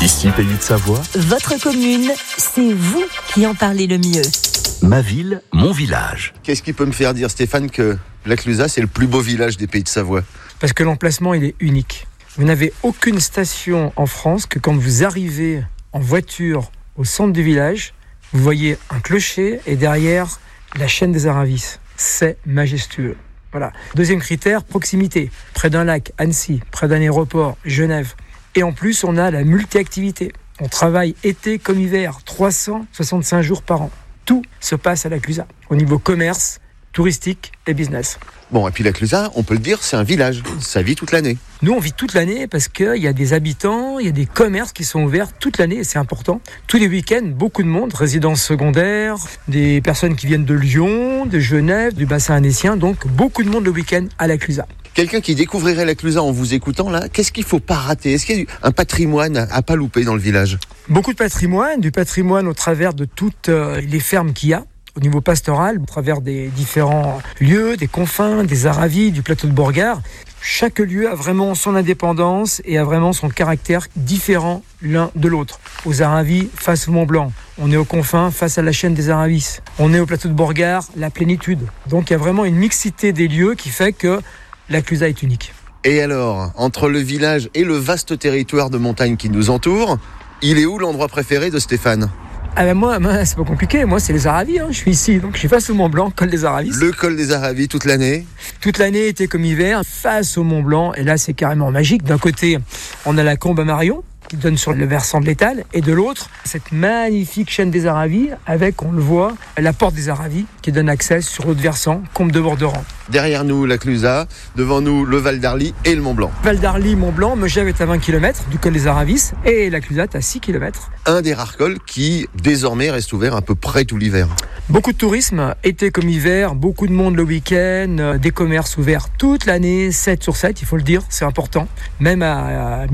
Ici, Pays de Savoie. Votre commune, c'est vous qui en parlez le mieux. Ma ville, mon village. Qu'est-ce qui peut me faire dire, Stéphane, que la Clusaz, c'est le plus beau village des Pays de Savoie? Parce que l'emplacement, il est unique. Vous n'avez aucune station en France que quand vous arrivez en voiture au centre du village, vous voyez un clocher et derrière la chaîne des Aravis. C'est majestueux. Voilà. Deuxième critère, proximité. Près d'un lac, Annecy, près d'un aéroport, Genève. Et en plus, on a la multi-activité. On travaille été comme hiver, 365 jours par an. Tout se passe à la Clusaz, au niveau commerce, touristique et business. Bon, et puis la Clusaz, on peut le dire, c'est un village. Ça vit toute l'année. Nous, on vit toute l'année parce qu'il y a des habitants, il y a des commerces qui sont ouverts toute l'année et c'est important. Tous les week-ends, beaucoup de monde, résidences secondaires, des personnes qui viennent de Lyon, de Genève, du bassin annécien, donc beaucoup de monde le week-end à la Clusaz. Quelqu'un qui découvrirait la Clusaz en vous écoutant, là, qu'est-ce qu'il ne faut pas rater? Est-ce qu'il y a un patrimoine à pas louper dans le village? Beaucoup de patrimoine, du patrimoine au travers de toutes les fermes qu'il y a. Au niveau pastoral, au travers des différents lieux, des confins, des Aravis, du plateau de Borgard. Chaque lieu a vraiment son indépendance et a vraiment son caractère différent l'un de l'autre. Aux Aravis, face au Mont Blanc. On est aux confins, face à la chaîne des Aravis. On est au plateau de Borgard, la plénitude. Donc il y a vraiment une mixité des lieux qui fait que la Clusaz est unique. Et alors, entre le village et le vaste territoire de montagne qui nous entoure, il est où l'endroit préféré de Stéphane? Ah ben moi, c'est pas compliqué. Moi, c'est les Aravis. Je suis ici, donc je suis face au Mont Blanc, col des Aravis. Le col des Aravis toute l'année? Toute l'année, été comme hiver, face au Mont Blanc. Et là, c'est carrément magique. D'un côté, on a la Combe à Marion, qui donne sur le versant de l'Étale. Et de l'autre, cette magnifique chaîne des Aravis, avec, on le voit, la porte des Aravis, qui donne accès sur l'autre versant, Combe de Borderan. Derrière nous, la Clusaz, devant nous, le Val d'Arly et le Mont Blanc. Val d'Arly, Mont Blanc, Megève est à 20 km du col des Aravis et la Clusaz à 6 km. Un des rares cols qui, désormais, reste ouvert à peu près tout l'hiver. Beaucoup de tourisme, été comme hiver, beaucoup de monde le week-end, des commerces ouverts toute l'année, 7 sur 7, il faut le dire, c'est important. Même à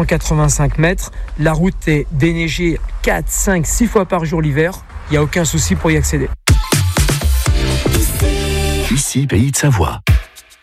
1485 mètres, la route est déneigée 4, 5, 6 fois par jour l'hiver, il n'y a aucun souci pour y accéder. Ici, Pays de Savoie.